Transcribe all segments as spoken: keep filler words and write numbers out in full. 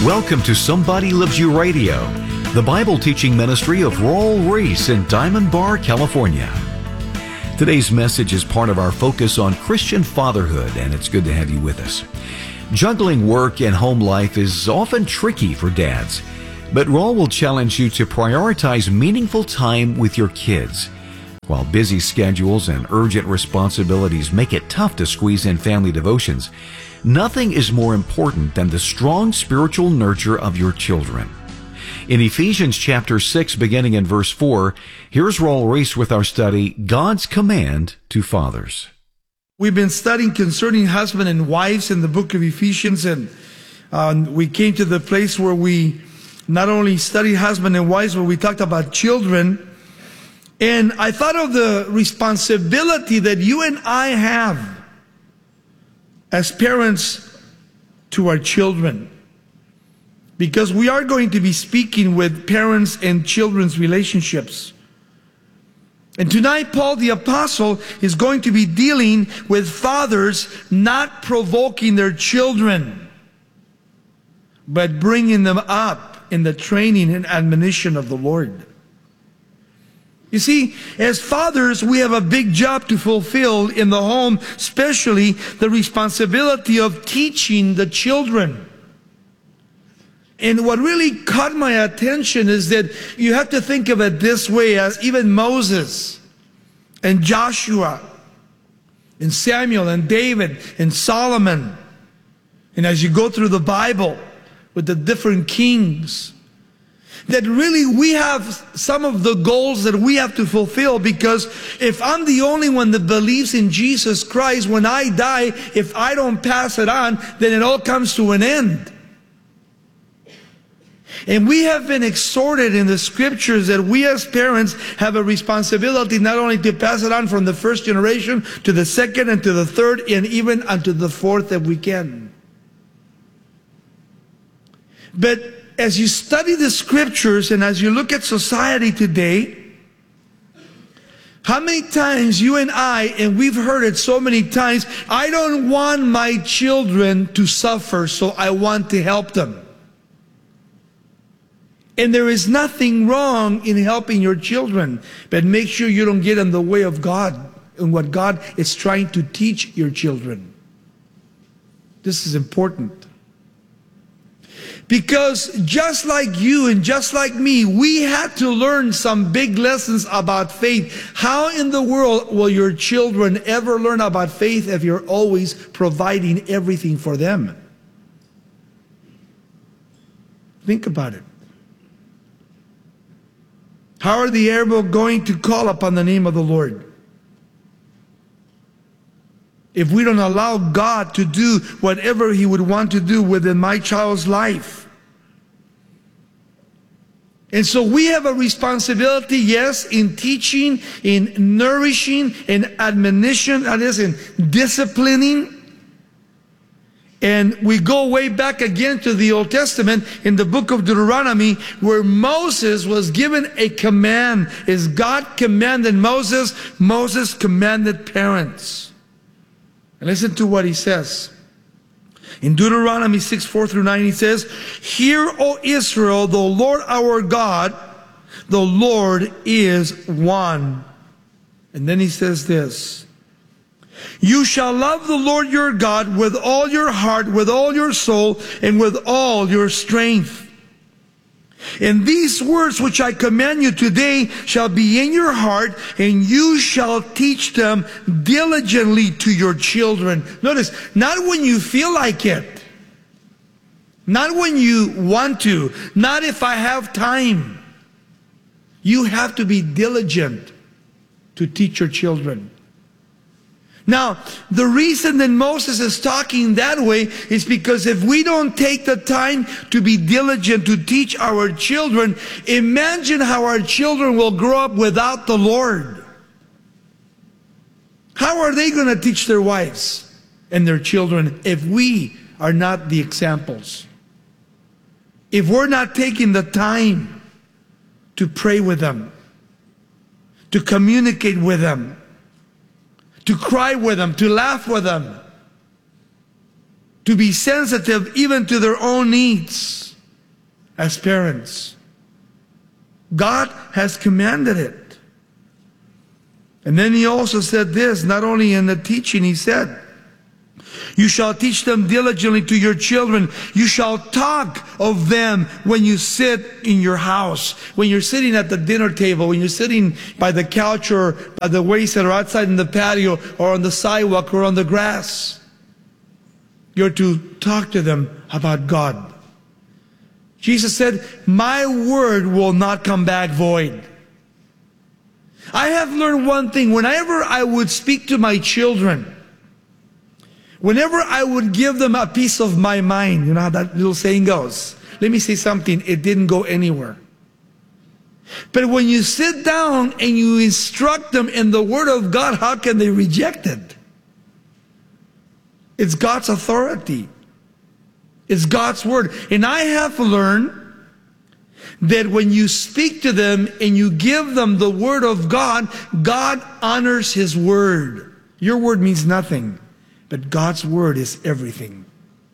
Welcome to Somebody Loves You Radio, the Bible teaching ministry of Raul Ries in Diamond Bar, California. Today's message is part of our focus on Christian fatherhood, and it's good to have you with us. Juggling work and home life is often tricky for dads, but Raul will challenge you to prioritize meaningful time with your kids. While busy schedules and urgent responsibilities make it tough to squeeze in family devotions, nothing is more important than the strong spiritual nurture of your children. In Ephesians chapter six, beginning in verse four, here's Raul Ries with our study, God's Command to Fathers. We've been studying concerning husband and wives in the book of Ephesians, and uh, we came to the place where we not only studied husband and wives, but we talked about children. And I thought of the responsibility that you and I have as parents to our children, because we are going to be speaking with parents and children's relationships. And tonight, Paul the Apostle is going to be dealing with fathers not provoking their children, but bringing them up in the training and admonition of the Lord. You see, as fathers, we have a big job to fulfill in the home, especially the responsibility of teaching the children. And what really caught my attention is that you have to think of it this way, as even Moses and Joshua and Samuel and David and Solomon, and as you go through the Bible with the different kings, that really we have some of the goals that we have to fulfill, because if I'm the only one that believes in Jesus Christ, when I die, if I don't pass it on, then it all comes to an end. And we have been exhorted in the scriptures that we as parents have a responsibility not only to pass it on from the first generation to the second and to the third and even unto the fourth that we can. But as you study the scriptures and as you look at society today, how many times you and I, and we've heard it so many times, I don't want my children to suffer, so I want to help them. And there is nothing wrong in helping your children, but make sure you don't get in the way of God and what God is trying to teach your children. This is important. Because just like you and just like me, we had to learn some big lessons about faith. How in the world will your children ever learn about faith if you're always providing everything for them? Think about it. How are they ever going to call upon the name of the Lord if we don't allow God to do whatever He would want to do within my child's life? And so we have a responsibility, yes, in teaching, in nourishing, in admonition, that is, in disciplining. And we go way back again to the Old Testament in the book of Deuteronomy, where Moses was given a command. As God commanded Moses, Moses commanded parents. And listen to what he says. In Deuteronomy six, four through nine, he says, "Hear, O Israel, the Lord our God, the Lord is one." And then he says this, "You shall love the Lord your God with all your heart, with all your soul, and with all your strength. And these words which I command you today shall be in your heart, and you shall teach them diligently to your children." Notice, not when you feel like it, not when you want to, not if I have time. You have to be diligent to teach your children. Now, the reason that Moses is talking that way is because if we don't take the time to be diligent to teach our children, imagine how our children will grow up without the Lord. How are they going to teach their wives and their children if we are not the examples? If we're not taking the time to pray with them, to communicate with them, to cry with them, to laugh with them, to be sensitive even to their own needs. as parents. God has commanded it. And then he also said this, not only in the teaching, he said, you shall teach them diligently to your children. You shall talk of them when you sit in your house, when you're sitting at the dinner table, when you're sitting by the couch or by the wayside or outside in the patio or on the sidewalk or on the grass. You're to talk to them about God. Jesus said, my word will not come back void. I have learned one thing. Whenever I would speak to my children, whenever I would give them a piece of my mind, you know how that little saying goes, let me say something, it didn't go anywhere. But when you sit down and you instruct them in the Word of God, how can they reject it? It's God's authority. It's God's Word. And I have learned that when you speak to them and you give them the Word of God, God honors His Word. Your word means nothing, but God's Word is everything.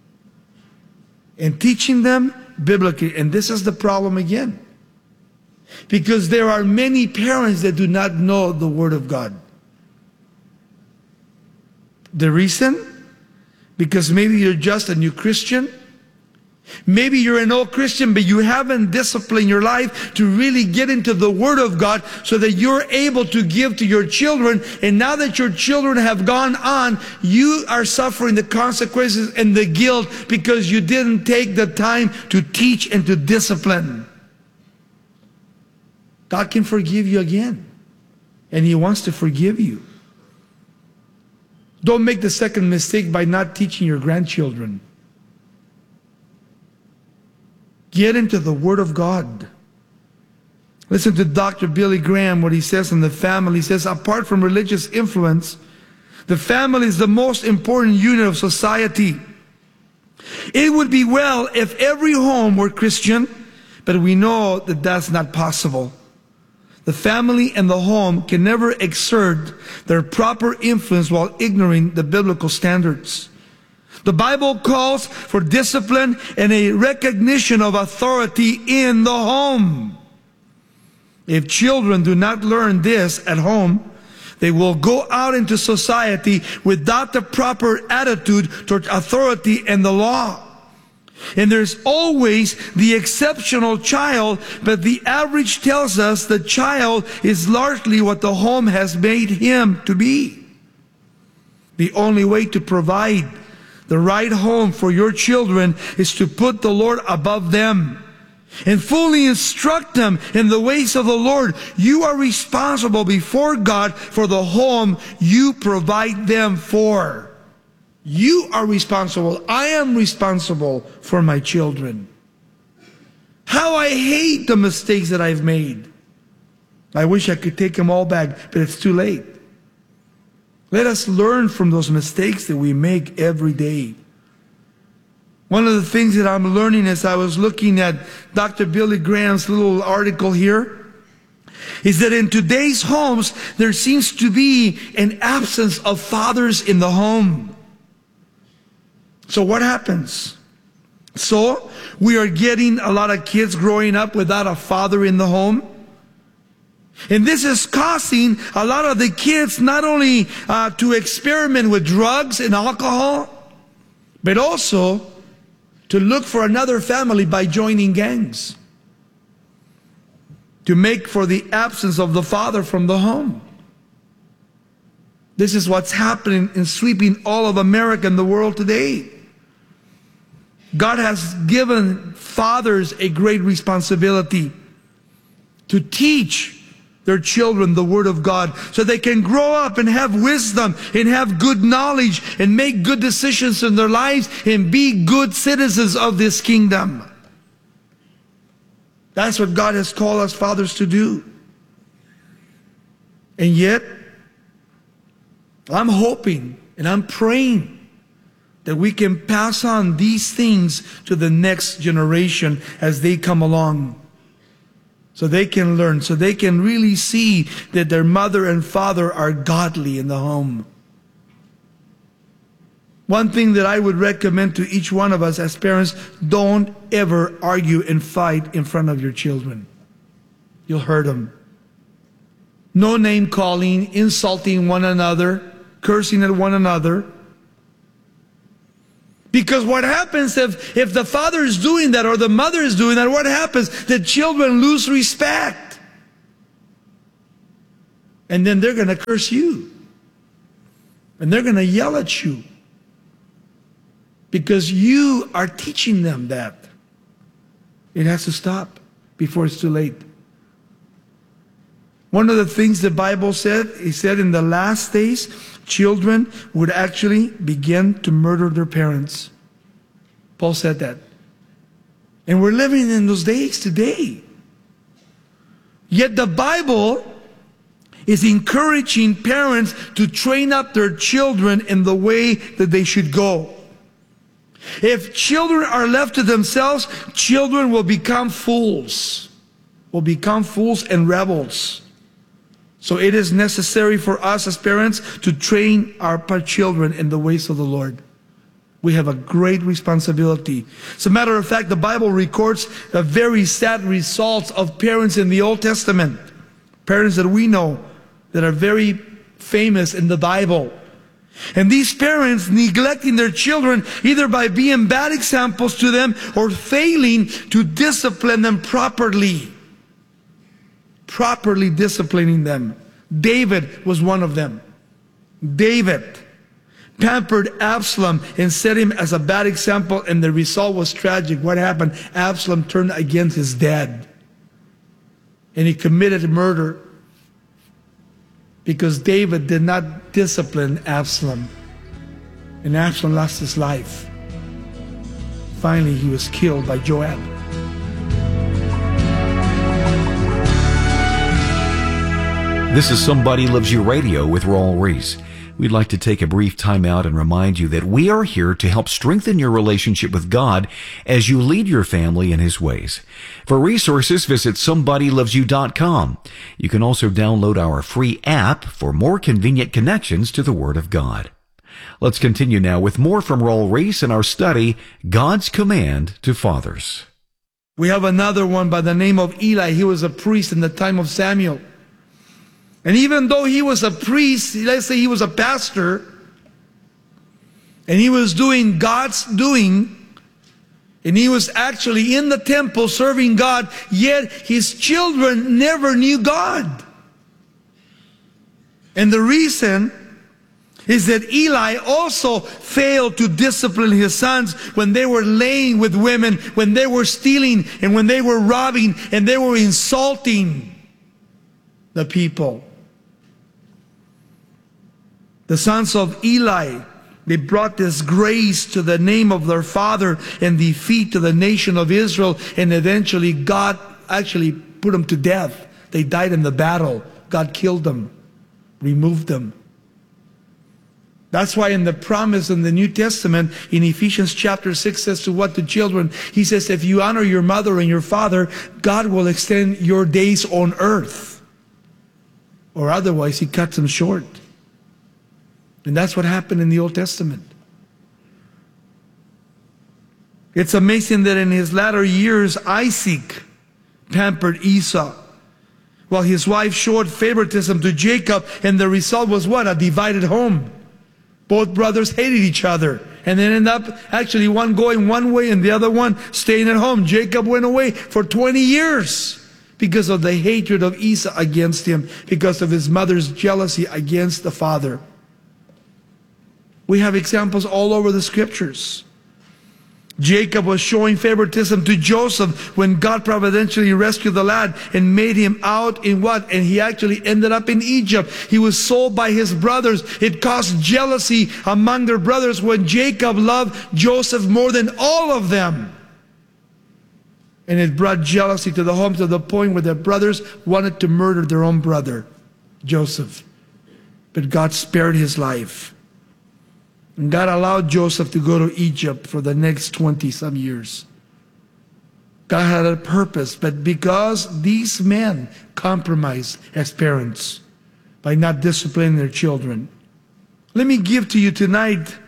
And teaching them biblically, and this is the problem again, because there are many parents that do not know the Word of God. The reason? Because maybe you're just a new Christian. Maybe you're an old Christian, but you haven't disciplined your life to really get into the Word of God so that you're able to give to your children. And now that your children have gone on, you are suffering the consequences and the guilt because you didn't take the time to teach and to discipline. God can forgive you again, and He wants to forgive you. Don't make the second mistake by not teaching your grandchildren. Get into the Word of God. Listen to Doctor Billy Graham, what he says on the family. He says, apart from religious influence, the family is the most important unit of society. It would be well if every home were Christian, but we know that that's not possible. The family and the home can never exert their proper influence while ignoring the biblical standards. The Bible calls for discipline and a recognition of authority in the home. If children do not learn this at home, they will go out into society without the proper attitude toward authority and the law. And there's always the exceptional child, but the average tells us the child is largely what the home has made him to be. The only way to provide the right home for your children is to put the Lord above them and fully instruct them in the ways of the Lord. You are responsible before God for the home you provide them for. You are responsible. I am responsible for my children. How I hate the mistakes that I've made. I wish I could take them all back, but it's too late. Let us learn from those mistakes that we make every day. One of the things that I'm learning as I was looking at Doctor Billy Graham's little article here is that in today's homes, there seems to be an absence of fathers in the home. So what happens? So we are getting a lot of kids growing up without a father in the home. And this is causing a lot of the kids not only uh, to experiment with drugs and alcohol, but also to look for another family by joining gangs, to make for the absence of the father from the home. This is what's happening and sweeping all of America and the world today. God has given fathers a great responsibility to teach their children the Word of God so they can grow up and have wisdom and have good knowledge and make good decisions in their lives and be good citizens of this kingdom. That's what God has called us fathers to do. And yet, I'm hoping and I'm praying that we can pass on these things to the next generation as they come along. So they can learn, so they can really see that their mother and father are godly in the home. One thing that I would recommend to each one of us as parents, don't ever argue and fight in front of your children. You'll hurt them. No name calling, insulting one another, cursing at one another. Because what happens if, if the father is doing that or the mother is doing that, what happens? The children lose respect. And then they're going to curse you. And they're going to yell at you. Because you are teaching them that. It has to stop before it's too late. One of the things the Bible said, it said in the last days, children would actually begin to murder their parents. Paul said that. And we're living in those days today. Yet the Bible is encouraging parents to train up their children in the way that they should go. If children are left to themselves, children will become fools, will become fools and rebels. So it is necessary for us as parents to train our children in the ways of the Lord. We have a great responsibility. As a matter of fact, the Bible records the very sad results of parents in the Old Testament. Parents that we know that are very famous in the Bible. And these parents neglecting their children either by being bad examples to them or failing to discipline them properly. Properly disciplining them. David was one of them. David pampered Absalom and set him as a bad example, and the result was tragic. What happened? Absalom turned against his dad. And he committed murder. Because David did not discipline Absalom. And Absalom lost his life. Finally, he was killed by Joab. This is Somebody Loves You Radio with Raul Ries. We'd like to take a brief time out and remind you that we are here to help strengthen your relationship with God as you lead your family in His ways. For resources, visit somebody loves you dot com. You can also download our free app for more convenient connections to the Word of God. Let's continue now with more from Raul Ries in our study, God's Command to Fathers. We have another one by the name of Eli. He was a priest in the time of Samuel. And even though he was a priest, let's say he was a pastor, and he was doing God's doing, and he was actually in the temple serving God, yet his children never knew God. And the reason is that Eli also failed to discipline his sons when they were laying with women, when they were stealing, and when they were robbing, and they were insulting the people. The sons of Eli, they brought disgrace to the name of their father and defeat to the nation of Israel. And eventually God actually put them to death. They died in the battle. God killed them, removed them. That's why in the promise in the New Testament, in Ephesians chapter six, says to what? To children. He says, if you honor your mother and your father, God will extend your days on earth. Or otherwise, He cuts them short. And that's what happened in the Old Testament. It's amazing that in his latter years, Isaac pampered Esau, while his wife showed favoritism to Jacob, and the result was what? A divided home. Both brothers hated each other, and then ended up actually one going one way and the other one staying at home. Jacob went away for twenty years because of the hatred of Esau against him, because of his mother's jealousy against the father. We have examples all over the scriptures. Jacob was showing favoritism to Joseph when God providentially rescued the lad and made him out in what? And he actually ended up in Egypt. He was sold by his brothers. It caused jealousy among their brothers when Jacob loved Joseph more than all of them. And it brought jealousy to the home to the point where the brothers wanted to murder their own brother, Joseph. But God spared his life. And God allowed Joseph to go to Egypt for the next twenty some years. God had a purpose, but because these men compromised as parents by not disciplining their children. Let me give to you tonight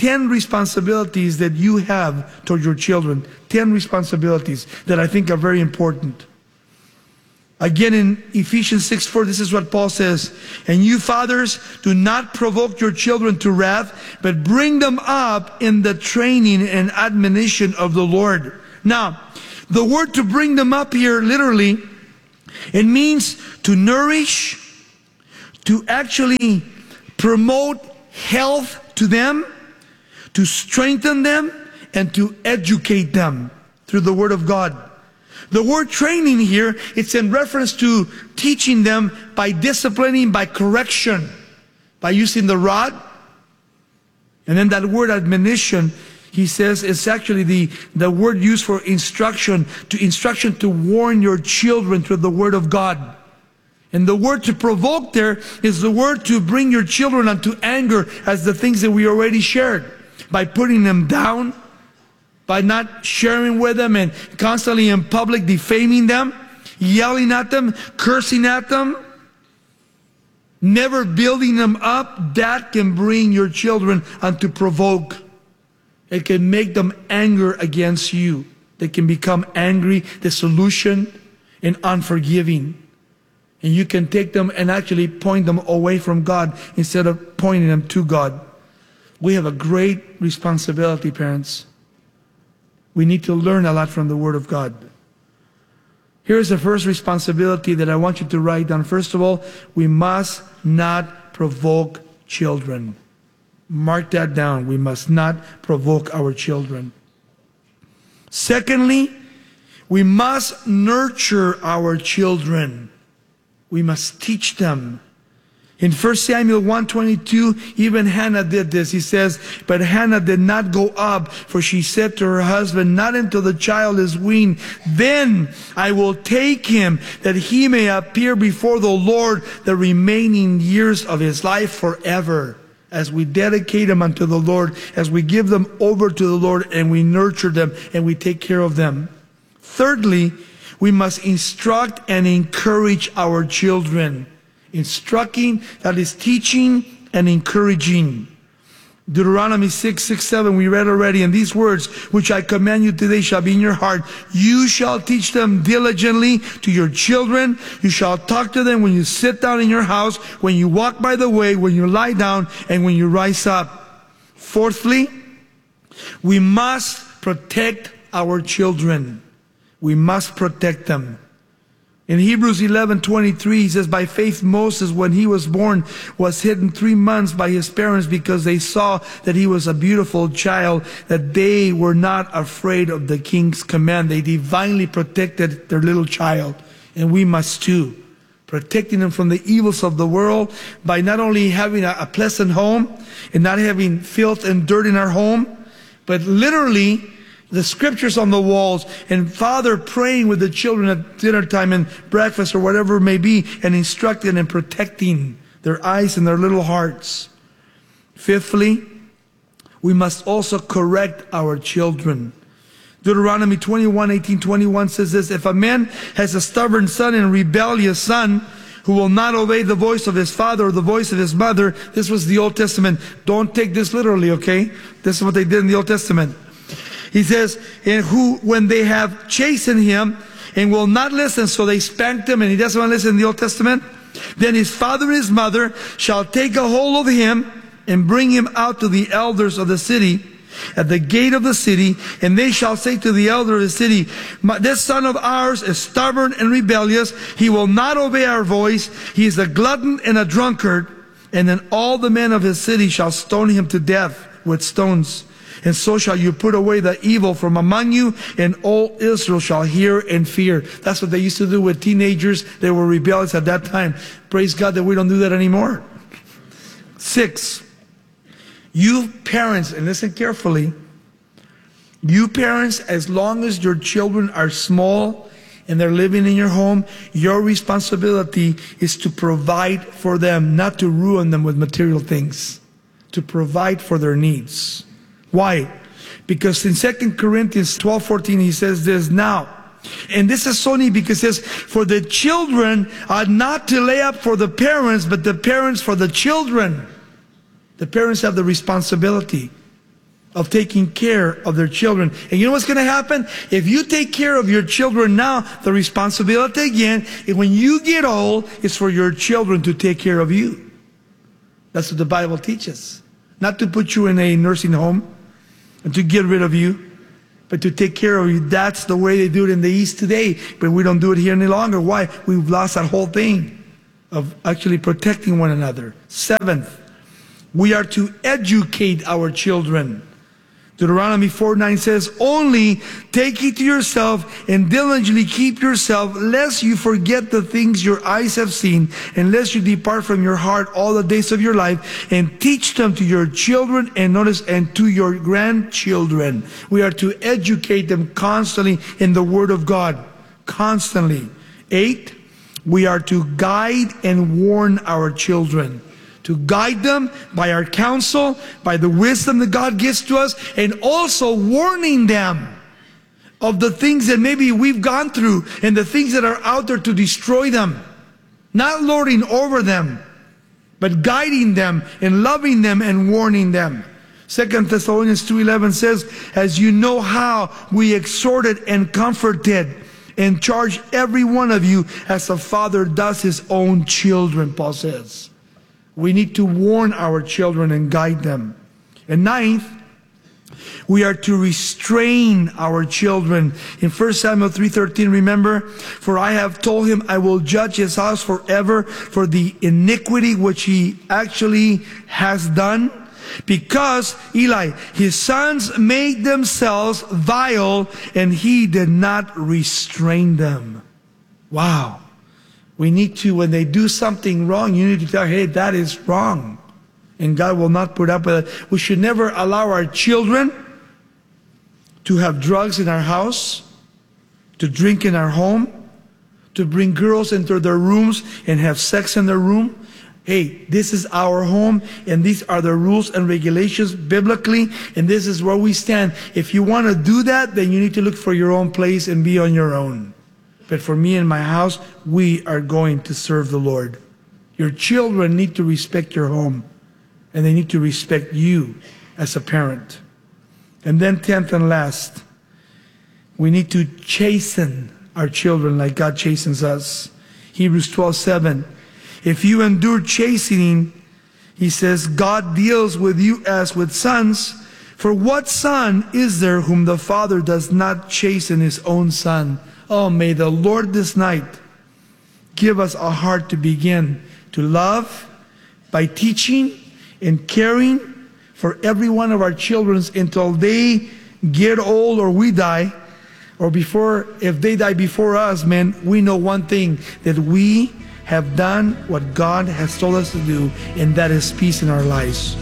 ten responsibilities that you have toward your children. ten responsibilities that I think are very important. Again, in Ephesians six four, this is what Paul says, "And you fathers, do not provoke your children to wrath, but bring them up in the training and admonition of the Lord." Now, the word to bring them up here, literally, it means to nourish, to actually promote health to them, to strengthen them, and to educate them through the Word of God. The word training here, it's in reference to teaching them by disciplining, by correction, by using the rod. And then that word admonition, he says, is actually the, the word used for instruction, to instruction to warn your children through the Word of God. And the word to provoke there is the word to bring your children unto anger, as the things that we already shared, by putting them down, by not sharing with them and constantly in public defaming them, yelling at them, cursing at them, never building them up. That can bring your children unto provoke. It can make them anger against you. They can become angry, disillusioned, and unforgiving. And you can take them and actually point them away from God instead of pointing them to God. We have a great responsibility, parents. We need to learn a lot from the Word of God. Here's the first responsibility that I want you to write down. First of all, we must not provoke children. Mark that down. We must not provoke our children. Secondly, we must nurture our children. We must teach them. In First Samuel one twenty-two, even Hannah did this. He says, "But Hannah did not go up, for she said to her husband, not until the child is weaned. Then I will take him, that he may appear before the Lord the remaining years of his life forever." As we dedicate them unto the Lord, as we give them over to the Lord, and we nurture them, and we take care of them. Thirdly, we must instruct and encourage our children. Instructing, that is teaching and encouraging. Deuteronomy six, six, seven, we read already, "And these words which I command you today shall be in your heart. You shall teach them diligently to your children. You shall talk to them when you sit down in your house, when you walk by the way, when you lie down, and when you rise up." Fourthly, we must protect our children. We must protect them. In Hebrews eleven twenty-three, he says, "By faith Moses, when he was born, was hidden three months by his parents because they saw that he was a beautiful child, that they were not afraid of the king's command." They divinely protected their little child. And we must too. Protecting them from the evils of the world by not only having a, a pleasant home and not having filth and dirt in our home, but literally the scriptures on the walls, and father praying with the children at dinner time and breakfast or whatever it may be, and instructing and protecting their eyes and their little hearts. Fifthly, we must also correct our children. Deuteronomy twenty-one, eighteen, twenty-one says this, "If a man has a stubborn son and a rebellious son, who will not obey the voice of his father or the voice of his mother," this was the Old Testament. Don't take this literally, okay? This is what they did in the Old Testament. He says, "And who, when they have chastened him and will not listen," so they spanked him and he doesn't want to listen in the Old Testament, "then his father and his mother shall take a hold of him and bring him out to the elders of the city, at the gate of the city, and they shall say to the elder of the city, 'This son of ours is stubborn and rebellious. He will not obey our voice. He is a glutton and a drunkard.' And then all the men of his city shall stone him to death with stones. And so shall you put away the evil from among you, and all Israel shall hear and fear." That's what they used to do with teenagers. They were rebellious at that time. Praise God that we don't do that anymore. Six, you parents, and listen carefully, you parents, as long as your children are small and they're living in your home, your responsibility is to provide for them, not to ruin them with material things, to provide for their needs. Why? Because in Second Corinthians twelve fourteen, he says this, "Now," and this is so neat because it says, "For the children are not to lay up for the parents, but the parents for the children." The parents have the responsibility. of taking care of their children. And you know what's going to happen? If you take care of your children now, the responsibility again, when you get old, is for your children to take care of you. That's what the Bible teaches. Not to put you in a nursing home and to get rid of you, but to take care of you. That's the way they do it in the East today. But we don't do it here any longer. Why? We've lost that whole thing of actually protecting one another. Seventh, we are to educate our children. Deuteronomy four nine says, only take heed to yourself and diligently keep yourself, lest you forget the things your eyes have seen, and lest you depart from your heart all the days of your life, and teach them to your children, and notice, and to your grandchildren. We are to educate them constantly in the Word of God. Constantly. Eight, we are to guide and warn our children. To guide them by our counsel, by the wisdom that God gives to us, and also warning them of the things that maybe we've gone through and the things that are out there to destroy them. Not lording over them, but guiding them and loving them and warning them. Second Thessalonians two eleven says, as you know how we exhorted and comforted and charged every one of you as a father does his own children, Paul says. We need to warn our children and guide them. And ninth, we are to restrain our children. In First Samuel three thirteen, remember, for I have told him I will judge his house forever for the iniquity which he actually has done. Because, Eli, his sons made themselves vile and he did not restrain them. Wow. We need to, when they do something wrong, you need to tell, hey, that is wrong. And God will not put up with it. We should never allow our children to have drugs in our house, to drink in our home, to bring girls into their rooms and have sex in their room. Hey, this is our home, and these are the rules and regulations biblically, and this is where we stand. If you want to do that, then you need to look for your own place and be on your own. But for me and my house, we are going to serve the Lord. Your children need to respect your home, and they need to respect you as a parent. And then tenth and last, we need to chasten our children like God chastens us. Hebrews twelve seven. If you endure chastening, he says, God deals with you as with sons. For what son is there whom the Father does not chasten his own son? Oh, may the Lord this night give us a heart to begin to love by teaching and caring for every one of our children until they get old or we die, or before, if they die before us, man, we know one thing, that we have done what God has told us to do, and that is peace in our lives.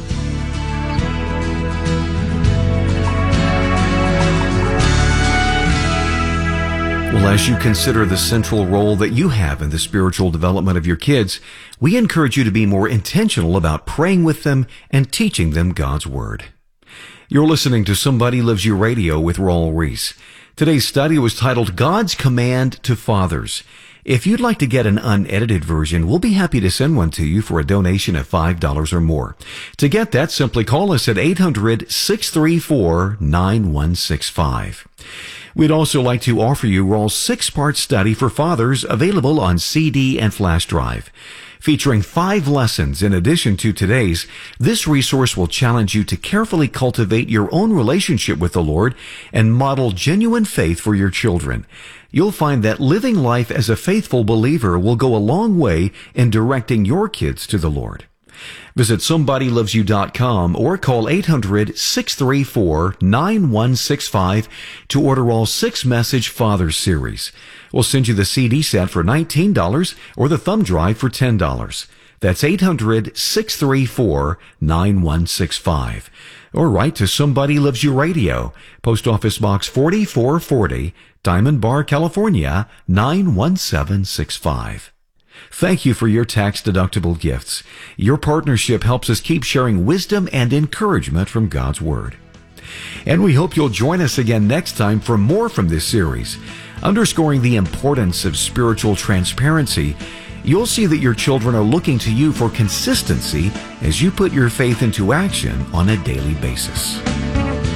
Well, as you consider the central role that you have in the spiritual development of your kids, we encourage you to be more intentional about praying with them and teaching them God's Word. You're listening to Somebody Loves You Radio with Raul Ries. Today's study was titled God's Command to Fathers. If you'd like to get an unedited version, we'll be happy to send one to you for a donation of five dollars or more. To get that, simply call us at eight hundred, six three four, nine one six five. We'd also like to offer you Raul's six-part study for fathers available on C D and flash drive. Featuring five lessons in addition to today's, this resource will challenge you to carefully cultivate your own relationship with the Lord and model genuine faith for your children. You'll find that living life as a faithful believer will go a long way in directing your kids to the Lord. Visit somebody loves you dot com or call eight hundred, six three four, nine one six five to order all six-message Fathers series. We'll send you the C D set for nineteen dollars or the thumb drive for ten dollars. That's eight hundred, six three four, nine one six five. Or write to Somebody Loves You Radio, Post Office Box forty-four forty, Diamond Bar, California, nine one seven six five. Thank you for your tax-deductible gifts. Your partnership helps us keep sharing wisdom and encouragement from God's Word. And we hope you'll join us again next time for more from this series. Underscoring the importance of spiritual transparency, you'll see that your children are looking to you for consistency as you put your faith into action on a daily basis.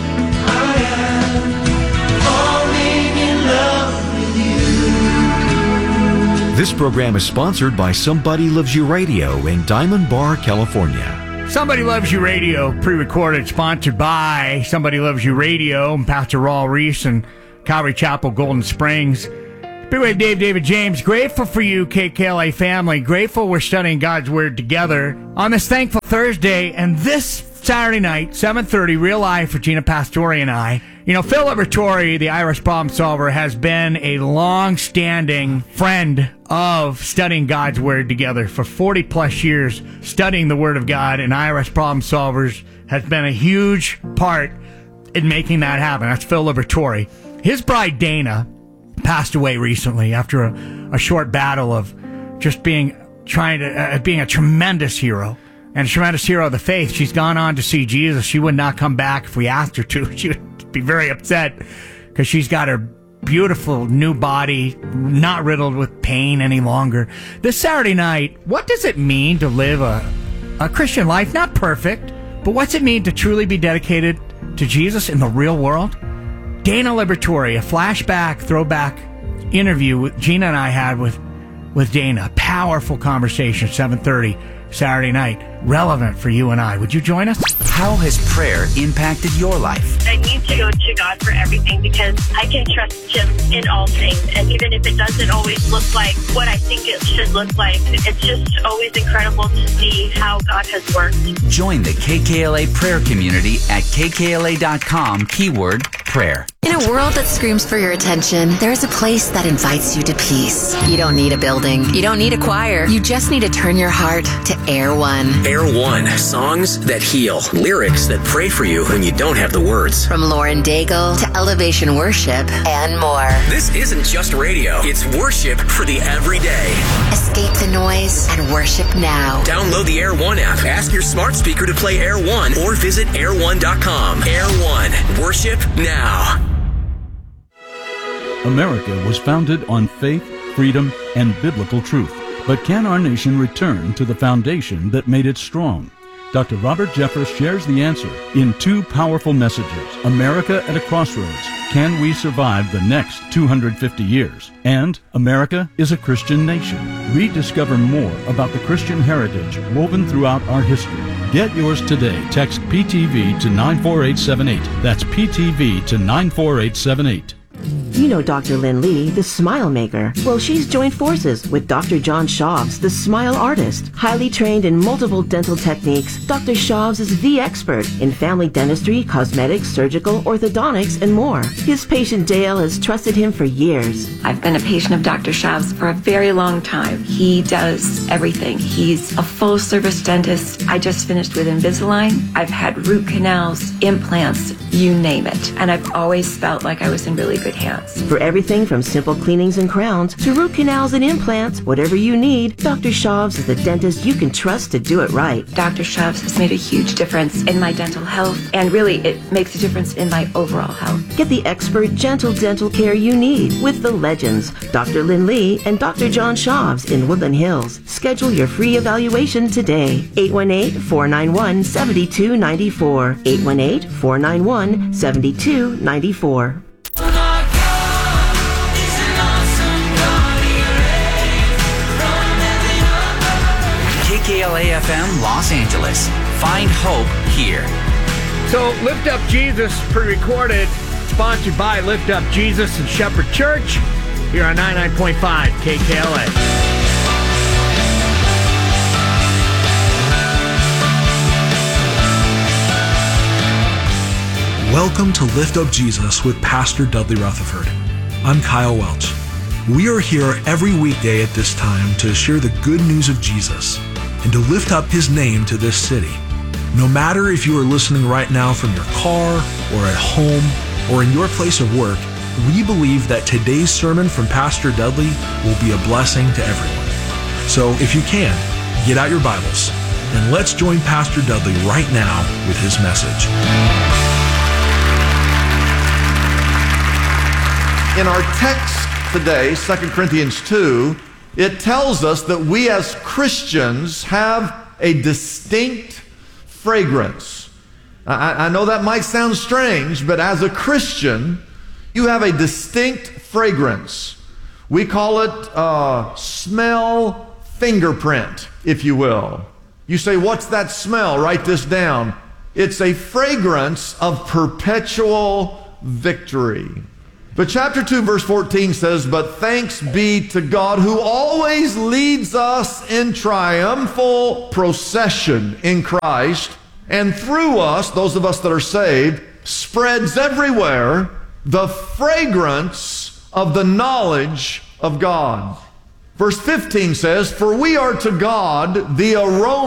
This program is sponsored by Somebody Loves You Radio in Diamond Bar, California. Somebody Loves You Radio, pre-recorded, sponsored by Somebody Loves You Radio, and Pastor Raul Reese and Calvary Chapel, Golden Springs. Big Wave Dave, David James, grateful for you, K K L A family. Grateful we're studying God's Word together on this Thankful Thursday. And this Saturday night, seven thirty, Real Life for Gina Pastore and I. You know, Phil Liberatore, the Irish problem solver, has been a long-standing friend of studying God's Word together for forty plus years. Studying the Word of God and Irish problem solvers has been a huge part in making that happen. That's Phil Liberatore. His bride, Dana, passed away recently after a, a short battle of just being trying to uh, being a tremendous hero and a tremendous hero of the faith. She's gone on to see Jesus. She would not come back if we asked her to. She would be very upset because she's got her beautiful new body, not riddled with pain any longer. This Saturday night, what does it mean to live a, a Christian life? Not perfect, but what's it mean to truly be dedicated to Jesus in the real world? Dana Liberatore, a flashback, throwback interview with Gina and I had with, with Dana. Powerful conversation, seven thirty, Saturday night. Relevant for you and I. Would you join us? How has prayer impacted your life? I need to go to God for everything because I can trust Him in all things. And even if it doesn't always look like what I think it should look like, it's just always incredible to see how God has worked. Join the K K L A prayer community at K K L A dot com, keyword prayer. In a world that screams for your attention, there's a place that invites you to peace. You don't need a building. You don't need a choir. You just need to turn your heart to Air One. Air One, songs that heal, lyrics that pray for you when you don't have the words. From Lauren Daigle to Elevation Worship and more. This isn't just radio, it's worship for the everyday. Escape the noise and worship now. Download the Air One app, ask your smart speaker to play Air One, or visit air one dot com. Air One, worship now. America was founded on faith, freedom, and biblical truth. But can our nation return to the foundation that made it strong? Doctor Robert Jeffress shares the answer in two powerful messages. America at a Crossroads. Can we survive the next two hundred fifty years? And America is a Christian nation. Rediscover more about the Christian heritage woven throughout our history. Get yours today. Text P T V to nine four eight seven eight. That's P T V to nine four eight seven eight. You know Doctor Lynn Lee, the Smile Maker. Well, she's joined forces with Doctor John Schaubs, the Smile Artist. Highly trained in multiple dental techniques, Doctor Schaubs is the expert in family dentistry, cosmetics, surgical, orthodontics, and more. His patient Dale has trusted him for years. I've been a patient of Doctor Schaubs for a very long time. He does everything. He's a full-service dentist. I just finished with Invisalign. I've had root canals, implants, you name it. And I've always felt like I was in really good hands. For everything from simple cleanings and crowns to root canals and implants, whatever you need, Doctor Schaubs is the dentist you can trust to do it right. Doctor Schaubs has made a huge difference in my dental health, and really it makes a difference in my overall health. Get the expert, gentle dental care you need with the legends, Doctor Lynn Lee and Doctor John Schaubs in Woodland Hills. Schedule your free evaluation today. eight one eight, four nine one, seven two nine four. eight one eight, four nine one, seven two nine four. K K L A F M Los Angeles. Find hope here. So, Lift Up Jesus, pre-recorded, sponsored by Lift Up Jesus and Shepherd Church, here on ninety-nine point five K K L A. Welcome to Lift Up Jesus with Pastor Dudley Rutherford. I'm Kyle Welch. We are here every weekday at this time to share the good news of Jesus and to lift up His name to this city. No matter if you are listening right now from your car or at home or in your place of work, we believe that today's sermon from Pastor Dudley will be a blessing to everyone. So if you can, get out your Bibles and let's join Pastor Dudley right now with his message. In our text today, Second Corinthians two, it tells us that we as Christians have a distinct fragrance. I, I know that might sound strange, but as a Christian, you have a distinct fragrance. We call it uh, smell fingerprint, if you will. You say, what's that smell? Write this down. It's a fragrance of perpetual victory. But chapter two, verse fourteen says, but thanks be to God who always leads us in triumphal procession in Christ, and through us, those of us that are saved, spreads everywhere the fragrance of the knowledge of God. Verse fifteen says, for we are to God the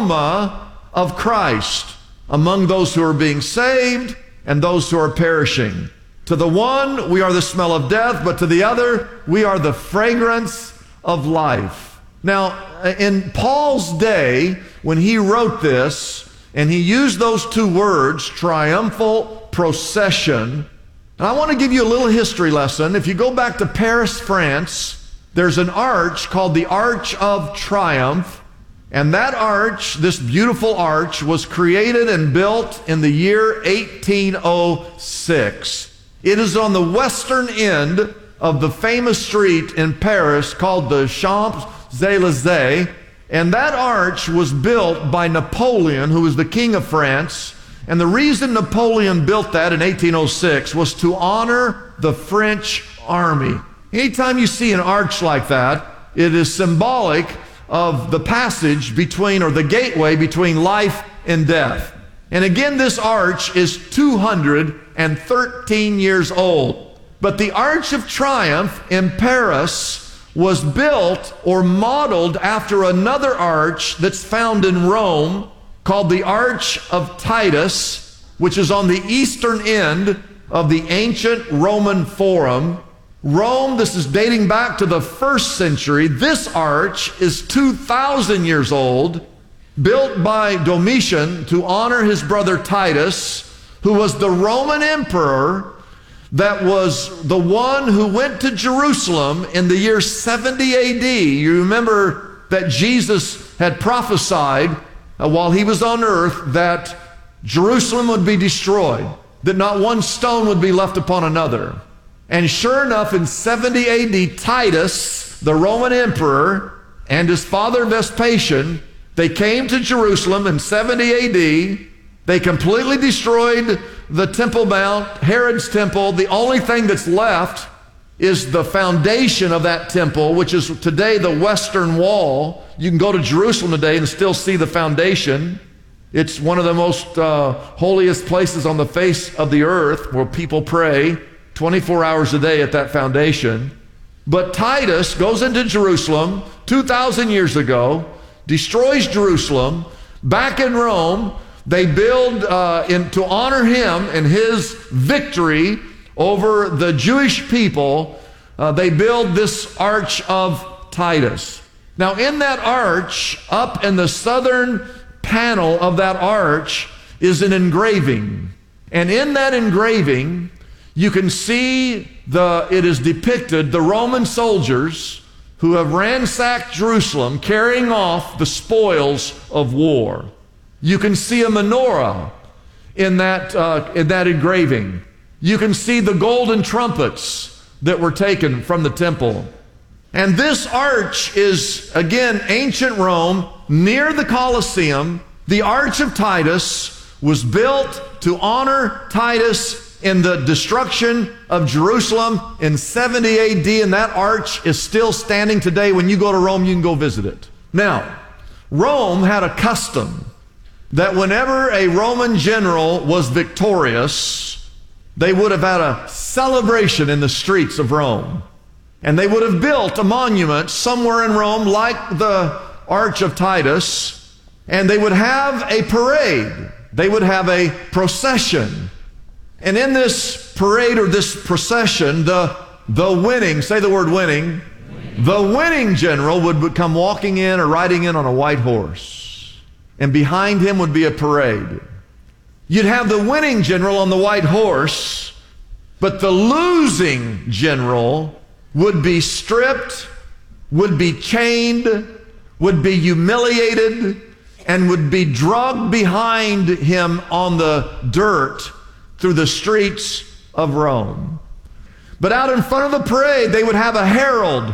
aroma of Christ among those who are being saved and those who are perishing. To the one, we are the smell of death, but to the other, we are the fragrance of life. Now, in Paul's day, when he wrote this, and he used those two words, triumphal procession, and I want to give you a little history lesson. If you go back to Paris, France, there's an arch called the Arch of Triumph, and that arch, this beautiful arch, was created and built in the year eighteen oh six. It is on the western end of the famous street in Paris called the Champs-Élysées, and that arch was built by Napoleon, who was the king of France. And the reason Napoleon built that in eighteen oh six was to honor the French army. Anytime you see an arch like that, it is symbolic of the passage between, or the gateway between life and death. And again, this arch is two hundred thirteen years old. But the Arch of Triumph in Paris was built or modeled after another arch that's found in Rome called the Arch of Titus, which is on the eastern end of the ancient Roman Forum. Rome, this is dating back to the first century. This arch is two thousand years old, built by Domitian to honor his brother Titus, who was the Roman emperor that was the one who went to Jerusalem in the year seventy A D. You remember that Jesus had prophesied uh, while he was on earth that Jerusalem would be destroyed, that not one stone would be left upon another. And sure enough, in seventy A D, Titus, the Roman emperor, and his father Vespasian, they came to Jerusalem in seventy A D. They completely destroyed the Temple Mount, Herod's temple. The only thing that's left is the foundation of that temple, which is today the Western Wall. You can go to Jerusalem today and still see the foundation. It's one of the most uh, holiest places on the face of the earth where people pray twenty-four hours a day at that foundation. But Titus goes into Jerusalem two thousand years ago, destroys Jerusalem. Back in Rome, they build, uh, in, to honor him and his victory over the Jewish people, uh, they build this Arch of Titus. Now in that arch, up in the southern panel of that arch, is an engraving. And in that engraving, you can see the, it is depicted the Roman soldiers who have ransacked Jerusalem carrying off the spoils of war. You can see a menorah in that, uh, in that engraving. You can see the golden trumpets that were taken from the temple. And this arch is, again, ancient Rome, near the Colosseum. The Arch of Titus was built to honor Titus in the destruction of Jerusalem in seventy A D, and that arch is still standing today. When you go to Rome, you can go visit it. Now, Rome had a custom that whenever a Roman general was victorious, they would have had a celebration in the streets of Rome. And they would have built a monument somewhere in Rome like the Arch of Titus, and they would have a parade. They would have a procession. And in this parade or this procession, the, the winning, say the word winning, the winning general would come walking in or riding in on a white horse. And behind him would be a parade. You'd have the winning general on the white horse, but the losing general would be stripped, would be chained, would be humiliated, and would be dragged behind him on the dirt through the streets of Rome. But out in front of the parade, they would have a herald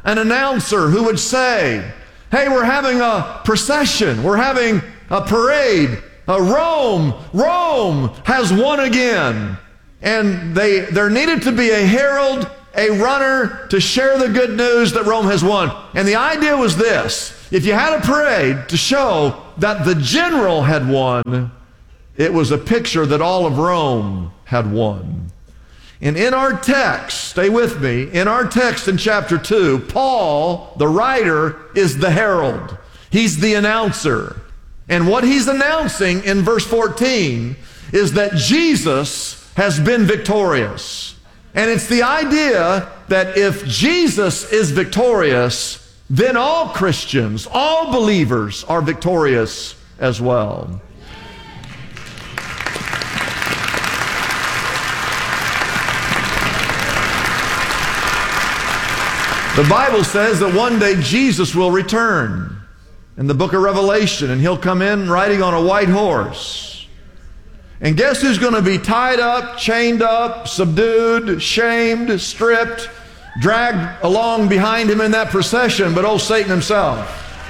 an announcer who would say, hey, we're having a procession, we're having a parade, uh, Rome, Rome has won again. And they, there needed to be a herald, a runner to share the good news that Rome has won. And the idea was this: if you had a parade to show that the general had won, it was a picture that all of Rome had won. And in our text, stay with me, in our text in chapter two, Paul, the writer, is the herald. He's the announcer. And what he's announcing in verse fourteen is that Jesus has been victorious. And it's the idea that if Jesus is victorious, then all Christians, all believers are victorious as well. The Bible says that one day Jesus will return in the book of Revelation, and he'll come in riding on a white horse. And guess who's going to be tied up, chained up, subdued, shamed, stripped, dragged along behind him in that procession but old Satan himself?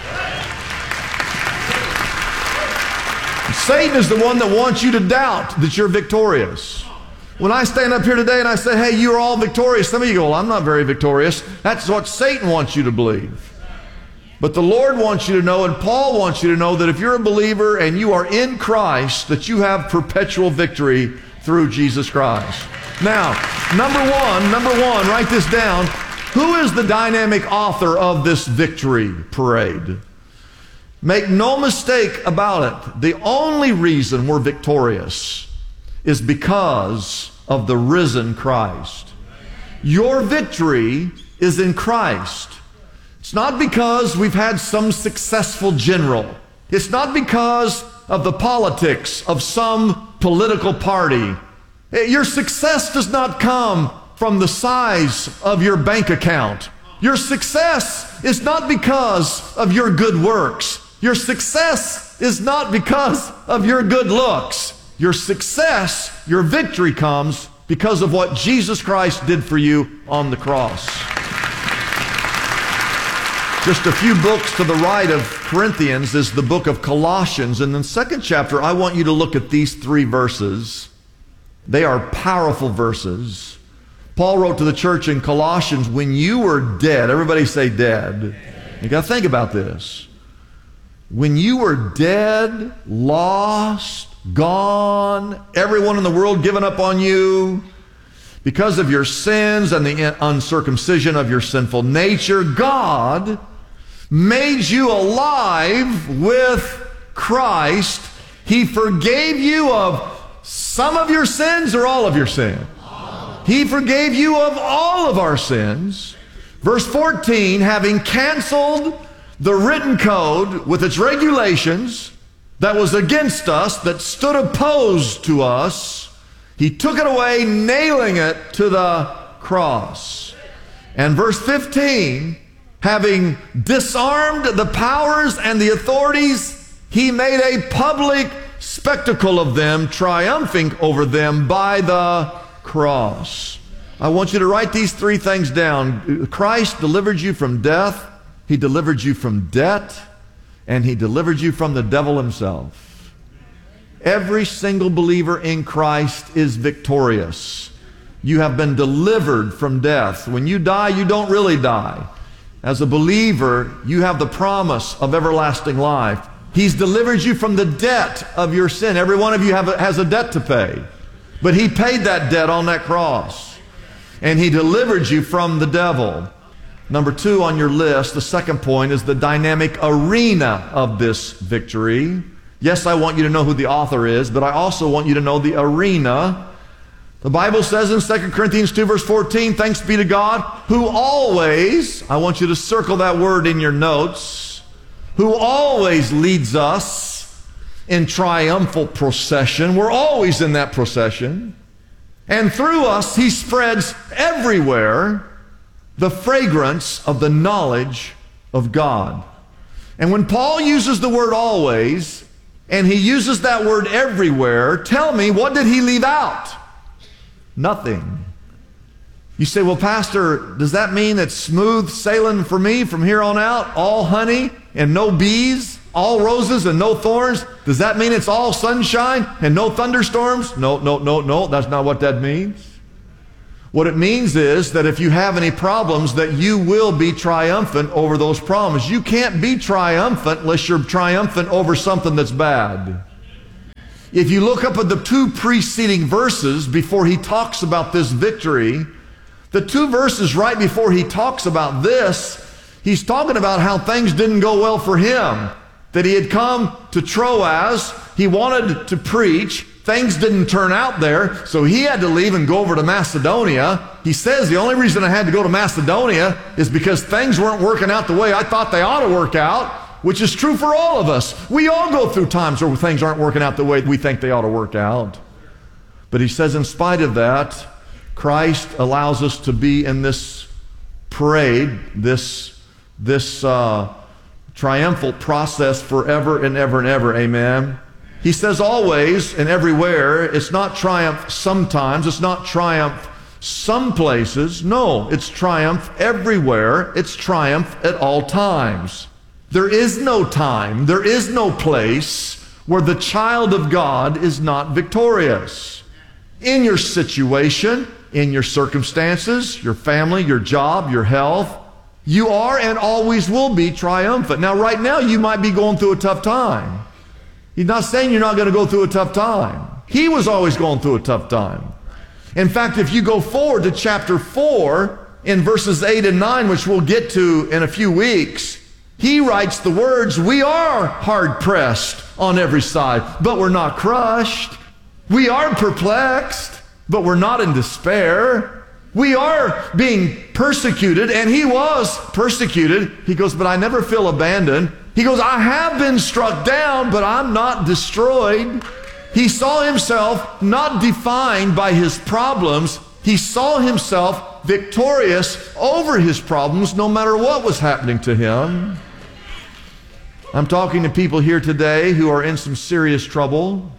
Satan is the one that wants you to doubt that you're victorious. When I stand up here today and I say, hey, you're all victorious, some of you go, well, I'm not very victorious. That's what Satan wants you to believe. But the Lord wants you to know, and Paul wants you to know, that if you're a believer and you are in Christ, that you have perpetual victory through Jesus Christ. Now, number one, number one, write this down. Who is the dynamic author of this victory parade? Make no mistake about it. The only reason we're victorious is because of the risen Christ. Your victory is in Christ. It's not because we've had some successful general. It's not because of the politics of some political party. Your success does not come from the size of your bank account. Your success is not because of your good works. Your success is not because of your good looks. Your success, your victory comes because of what Jesus Christ did for you on the cross. Just a few books to the right of Corinthians is the book of Colossians. And in the second chapter, I want you to look at these three verses. They are powerful verses. Paul wrote to the church in Colossians, when you were dead, everybody say dead. You got to think about this. When you were dead, lost, gone, everyone in the world given up on you, because of your sins and the uncircumcision of your sinful nature, God made you alive with Christ. He forgave you of some of your sins or all of your sin. He forgave you of all of our sins. Verse fourteen, having canceled the written code with its regulations that was against us, that stood opposed to us, He took it away, nailing it to the cross. And verse fifteen, having disarmed the powers and the authorities, He made a public spectacle of them, triumphing over them by the cross. I want you to write these three things down. Christ delivered you from death, He delivered you from debt, and He delivered you from the devil himself. Every single believer in Christ is victorious. You have been delivered from death. When you die, you don't really die. As a believer, you have the promise of everlasting life. He's delivered you from the debt of your sin. Every one of you have a, has a debt to pay. But He paid that debt on that cross. And He delivered you from the devil. Number two on your list, the second point, is the dynamic arena of this victory. Yes, I want you to know who the author is, but I also want you to know the arena. The Bible says in Second Corinthians two verse fourteen, thanks be to God, who always, I want you to circle that word in your notes, who always leads us in triumphal procession. We're always in that procession. And through us, He spreads everywhere the fragrance of the knowledge of God. And when Paul uses the word always, and he uses that word everywhere, tell me, what did he leave out? Nothing. You say, well, Pastor, does that mean it's smooth sailing for me from here on out? All honey and no bees? All roses and no thorns? Does that mean it's all sunshine and no thunderstorms? No, no, no, no. That's not what that means. What it means is that if you have any problems, that you will be triumphant over those problems. You can't be triumphant unless you're triumphant over something that's bad. If you look up at the two preceding verses before he talks about this victory, the two verses right before he talks about this, he's talking about how things didn't go well for him. That he had come to Troas, he wanted to preach, things didn't turn out there, so he had to leave and go over to Macedonia. He says the only reason I had to go to Macedonia is because things weren't working out the way I thought they ought to work out, which is true for all of us. We all go through times where things aren't working out the way we think they ought to work out. But he says in spite of that, Christ allows us to be in this parade, this, this uh, triumphal process forever and ever and ever. Amen. He says always and everywhere. It's not triumph sometimes. It's not triumph some places. No, it's triumph everywhere. It's triumph at all times. There is no time, there is no place where the child of God is not victorious. In your situation, in your circumstances, your family, your job, your health, you are and always will be triumphant. Now, right now, you might be going through a tough time. He's not saying you're not going to go through a tough time. He was always going through a tough time. In fact, if you go forward to chapter four, in verses eight and nine, which we'll get to in a few weeks, he writes the words, we are hard-pressed on every side, but we're not crushed. We are perplexed, but we're not in despair. We are being persecuted, and he was persecuted. He goes, but I never feel abandoned. He goes, I have been struck down, but I'm not destroyed. He saw himself not defined by his problems. He saw himself victorious over his problems no matter what was happening to him. I'm talking to people here today who are in some serious trouble.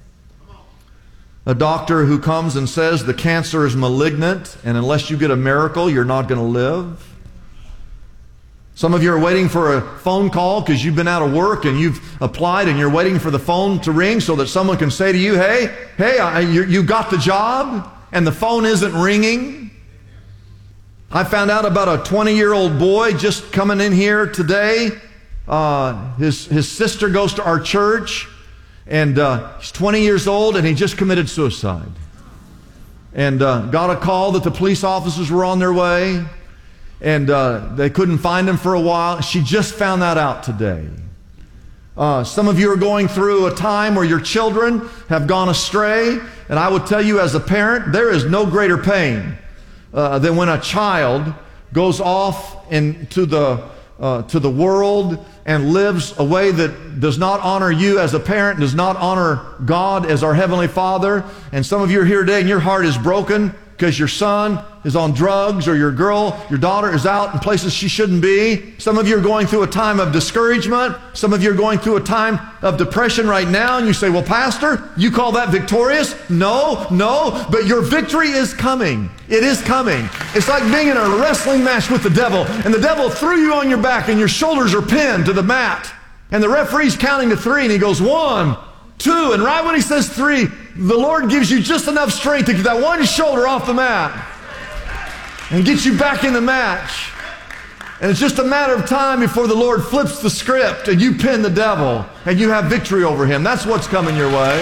A doctor who comes and says the cancer is malignant, and unless you get a miracle, you're not going to live. Some of you are waiting for a phone call because you've been out of work and you've applied and you're waiting for the phone to ring so that someone can say to you, hey, hey, I, you, you got the job, and the phone isn't ringing. I found out about a twenty-year-old boy just coming in here today. Uh, his, his sister goes to our church, and uh, he's twenty years old, and he just committed suicide. And uh, got a call that the police officers were on their way, and uh, they couldn't find him for a while. She just found that out today. Uh, some of you are going through a time where your children have gone astray, and I would tell you as a parent, there is no greater pain uh, than when a child goes off into the uh, to the world and lives a way that does not honor you as a parent, does not honor God as our Heavenly Father. And some of you are here today and your heart is broken because your son is on drugs, or your girl, your daughter is out in places she shouldn't be. Some of you are going through a time of discouragement. Some of you are going through a time of depression right now, and you say, well, Pastor, you call that victorious? No, no, but your victory is coming. It is coming. It's like being in a wrestling match with the devil, and the devil threw you on your back, and your shoulders are pinned to the mat, and the referee's counting to three, and he goes, one, two, and right when he says three, the Lord gives you just enough strength to get that one shoulder off the mat and get you back in the match. And it's just a matter of time before the Lord flips the script and you pin the devil and you have victory over him. That's what's coming your way.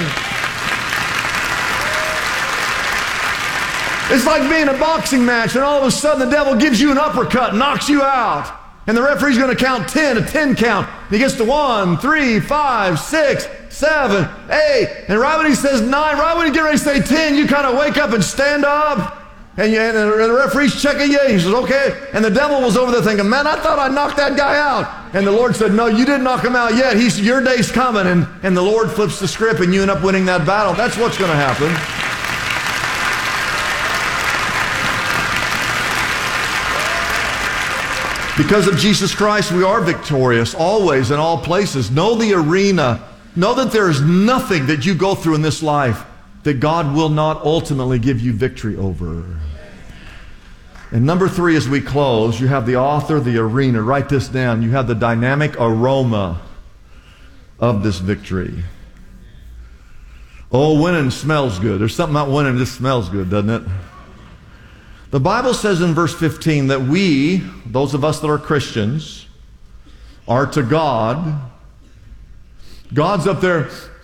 It's like being in a boxing match and all of a sudden the devil gives you an uppercut and knocks you out. And the referee's going to count ten, a ten count. He gets to one, three, five, six, seven, eight. And right when he says nine, right when you get ready to say ten, you kind of wake up and stand up. And, you, and the referee's checking you. He says, okay. And the devil was over there thinking, man, I thought I knocked that guy out. And the Lord said, no, you didn't knock him out yet. He's, your day's coming. And, and the Lord flips the script and you end up winning that battle. That's what's going to happen. Because of Jesus Christ, we are victorious always in all places. Know the arena. Know that there is nothing that you go through in this life that God will not ultimately give you victory over. And number three, as we close, you have the author, the arena. Write this down. You have the dynamic aroma of this victory. Oh, winning smells good. There's something about winning that just smells good, doesn't it? The Bible says in verse fifteen that we, those of us that are Christians, are to God. God's up there